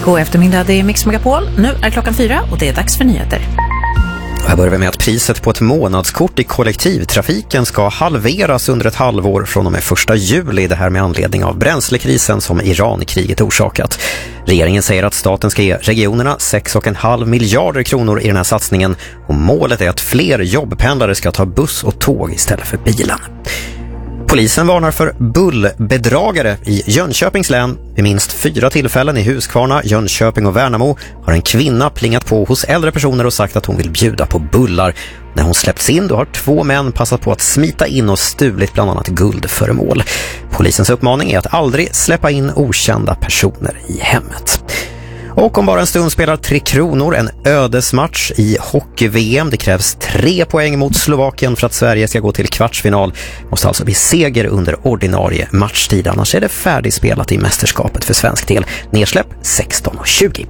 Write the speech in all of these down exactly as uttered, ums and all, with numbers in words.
God eftermiddag, det är Mix Megapol. Nu är klockan fyra och det är dags för nyheter. Här börjar vi med att priset på ett månadskort i kollektivtrafiken ska halveras under ett halvår från och med första juli. Det här med anledning av bränslekrisen som Iran-kriget orsakat. Regeringen säger att staten ska ge regionerna sex komma fem miljarder kronor i den här satsningen. Och målet är att fler jobbpendlare ska ta buss och tåg istället för bilen. Polisen varnar för bullbedragare i Jönköpings län. Vid minst fyra tillfällen i Huskvarna, Jönköping och Värnamo har en kvinna plingat på hos äldre personer och sagt att hon vill bjuda på bullar. När hon släppts in då har två män passat på att smita in och stulit bland annat guldföremål. Polisens uppmaning är att aldrig släppa in okända personer i hemmet. Och om bara en stund spelar Tre Kronor en ödesmatch i hockey-V M. Det krävs tre poäng mot Slovakien för att Sverige ska gå till kvartsfinal. Måste alltså bli seger under ordinarie matchtid. Annars är det färdigspelat i mästerskapet för svensk del. Nedsläpp sexton och tjugo.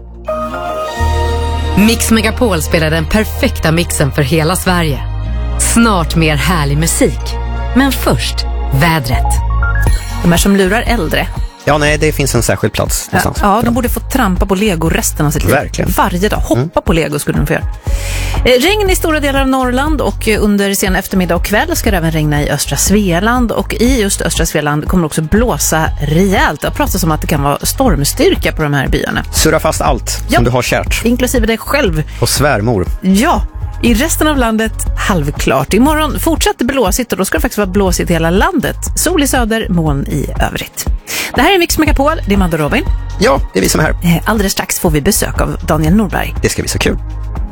Mix Megapol spelar den perfekta mixen för hela Sverige. Snart mer härlig musik. Men först, vädret. De här som lurar äldre. Ja, nej, det finns en särskild plats någonstans. Ja, de borde få trampa på Lego resten av sitt liv. Verkligen. Varje dag. Hoppa mm. på Lego skulle de få göra. Regn i stora delar av Norrland och under sen eftermiddag och kväll ska det även regna i östra Svealand. Och i just östra Svealand kommer det också blåsa rejält. Det pratas om att det kan vara stormstyrka på de här byarna. Surra fast allt ja. som du har kärt. Inklusive dig själv. Och svärmor. Ja. I resten av landet halvklart. Imorgon fortsätter blåsigt och då ska det faktiskt vara blåsigt i hela landet. Sol i söder, moln i övrigt. Det här är Mix Megapol, det är Madde och Robin. Ja, det är vi som är här. Alldeles strax får vi besök av Daniel Norberg. Det ska bli så kul.